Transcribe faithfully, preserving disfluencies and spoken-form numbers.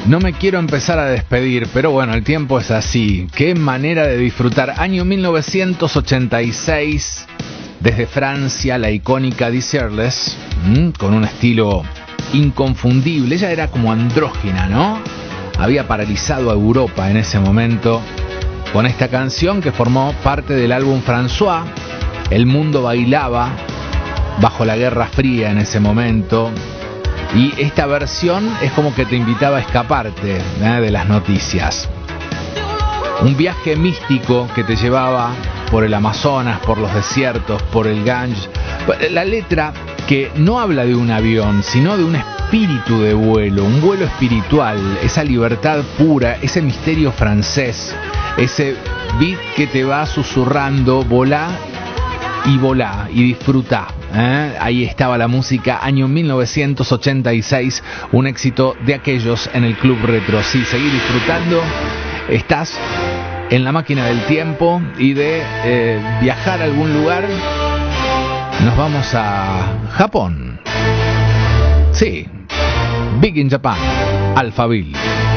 No me quiero empezar a despedir, pero bueno, el tiempo es así. Qué manera de disfrutar. Año mil novecientos ochenta y seis, desde Francia, la icónica Desireless, ¿m? con un estilo inconfundible. Ella era como andrógina, ¿no? Había paralizado a Europa en ese momento con esta canción que formó parte del álbum François. El mundo bailaba bajo la Guerra Fría en ese momento. Y esta versión es como que te invitaba a escaparte, ¿eh? de las noticias. Un viaje místico que te llevaba por el Amazonas, por los desiertos, por el Ganges. La letra que no habla de un avión, sino de un espíritu de vuelo, un vuelo espiritual, esa libertad pura, ese misterio francés, ese beat que te va susurrando, volá y volá y disfrutá. ¿Eh? Ahí estaba la música, año mil novecientos ochenta y seis, un éxito de aquellos en el Club Retro. Sí, seguir disfrutando. Estás en la máquina del tiempo y de eh, viajar a algún lugar. Nos vamos a Japón. Sí, Big in Japan, Alphaville.